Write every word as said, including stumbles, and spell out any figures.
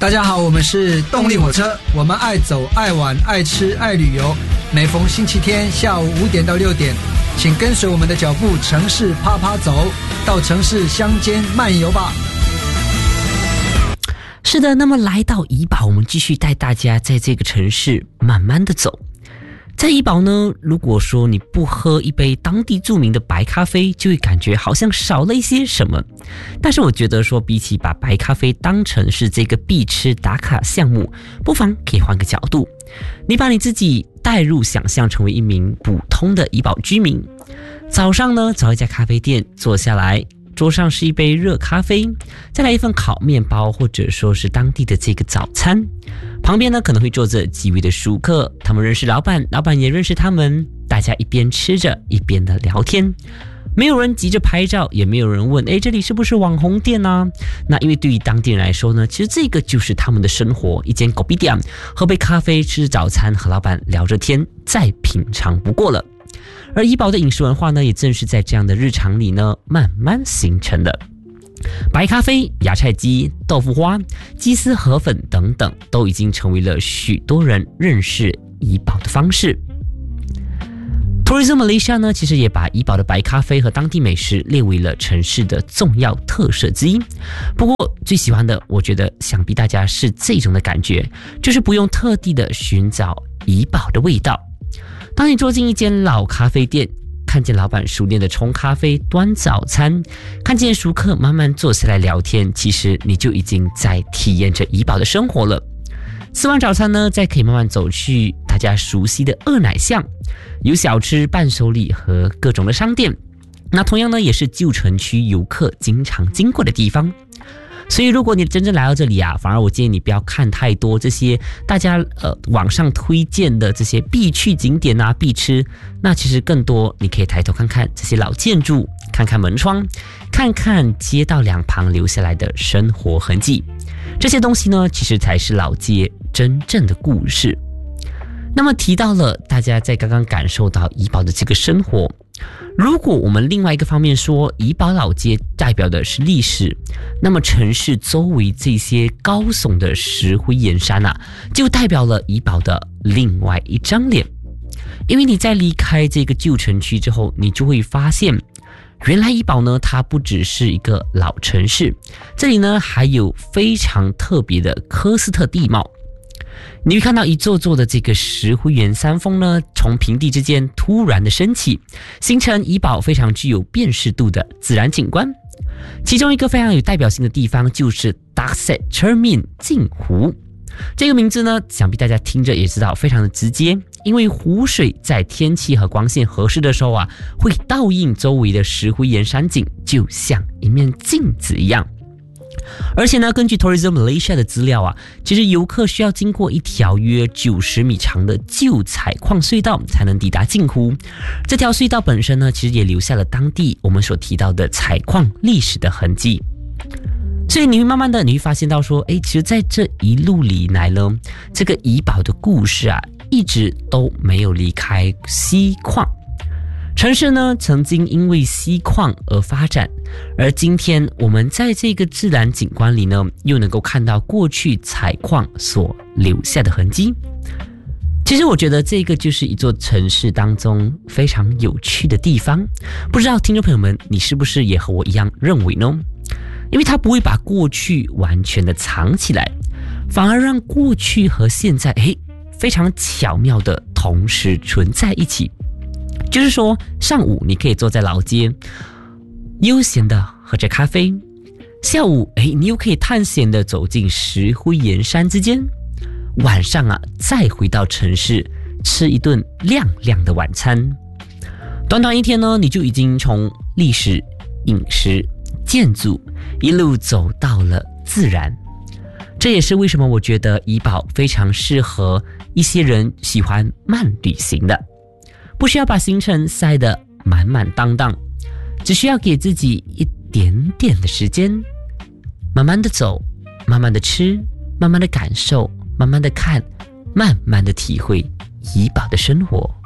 大家好，我们是动力火车，我们爱走爱玩爱吃爱旅游，每逢星期天下午五点到六点，请跟随我们的脚步，城市啪啪走，到城市乡间漫游吧。 是的，那么来到怡保，我们继续带大家在这个城市慢慢的走。在怡保呢，如果说你不喝一杯当地著名的白咖啡，就会感觉好像少了一些什么。但是我觉得说，比起把白咖啡当成是这个必吃打卡项目，不妨可以换个角度，你把你自己带入想象成为一名普通的怡保居民。早上呢，找一家咖啡店坐下来，桌上是一杯热咖啡，再来一份烤面包，或者说是当地的这个早餐。旁边呢可能会坐着几位的熟客，他们认识老板，老板也认识他们，大家一边吃着一边的聊天。没有人急着拍照，也没有人问诶这里是不是网红店啊？那因为对于当地人来说呢，其实这个就是他们的生活，一间狗逼店，喝杯咖啡，吃早餐，和老板聊着天，再平常不过了。而怡保的饮食文化呢，也正是在这样的日常里呢慢慢形成的。白咖啡、芽菜鸡、豆腐花、鸡丝河粉等等，都已经成为了许多人认识怡保的方式。Tourism Malaysia 呢，其实也把怡保的白咖啡和当地美食列为了城市的重要特色之一。不过最喜欢的，我觉得想必大家是这种的感觉，就是不用特地的寻找怡保的味道。当你坐进一间老咖啡店，看见老板熟练的冲咖啡、端早餐，看见熟客慢慢坐下来聊天，其实你就已经在体验着怡保的生活了。吃完早餐呢，再可以慢慢走去大家熟悉的二奶巷，有小吃、伴手礼和各种的商店。那同样呢，也是旧城区游客经常经过的地方。所以如果你真正来到这里啊，反而我建议你不要看太多这些大家呃网上推荐的这些必去景点啊必吃，那其实更多你可以抬头看看这些老建筑，看看门窗，看看街道两旁留下来的生活痕迹，这些东西呢其实才是老街真正的故事。那么提到了大家在刚刚感受到怡保的这个生活，如果我们另外一个方面说怡保老街代表的是历史，那么城市周围这些高耸的石灰岩山啊，就代表了怡保的另外一张脸。因为你在离开这个旧城区之后，你就会发现原来怡保呢它不只是一个老城市，这里呢还有非常特别的科斯特地貌。你会看到一座座的这个石灰岩山峰呢，从平地之间突然的升起，形成怡保非常具有辨识度的自然景观。其中一个非常有代表性的地方就是 Dakset Cermin 镜湖。这个名字呢，想必大家听着也知道非常的直接，因为湖水在天气和光线合适的时候啊，会倒映周围的石灰岩山景，就像一面镜子一样。而且呢，根据 Tourism Malaysia 的资料啊，其实游客需要经过一条约九十米长的旧采矿隧道才能抵达镜湖。这条隧道本身呢，其实也留下了当地我们所提到的采矿历史的痕迹。所以你会慢慢的你会发现到说，诶，其实在这一路里来呢，这个怡保的故事啊，一直都没有离开锡矿。城市呢，曾经因为锡矿而发展，而今天我们在这个自然景观里呢，又能够看到过去采矿所留下的痕迹。其实我觉得这个就是一座城市当中非常有趣的地方，不知道听众朋友们你是不是也和我一样认为呢？因为它不会把过去完全的藏起来，反而让过去和现在诶非常巧妙的同时存在一起。就是说，上午你可以坐在老街悠闲的喝着咖啡，下午诶你又可以探险的走进石灰岩山之间，晚上啊再回到城市吃一顿亮亮的晚餐。短短一天呢，你就已经从历史、饮食、建筑一路走到了自然。这也是为什么我觉得怡保非常适合一些人喜欢慢旅行的，不需要把行程塞得满满当当，只需要给自己一点点的时间，慢慢的走，慢慢的吃，慢慢的感受，慢慢的看，慢慢的体会怡保的生活。